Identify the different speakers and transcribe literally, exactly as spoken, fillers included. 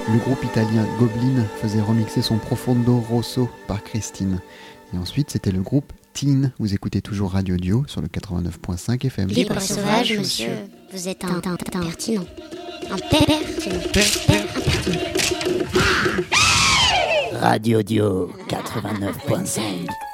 Speaker 1: Le groupe italien Goblin faisait remixer son Profondo Rosso par Christine. Et ensuite, c'était le groupe Teen. Vous écoutez toujours Radio Dio sur le quatre-vingt-neuf point cinq F M.
Speaker 2: Libre sauvage, monsieur. Vous êtes un, un, un pertinent. Un pertinent.
Speaker 3: Radio Dio quatre-vingt-neuf point cinq.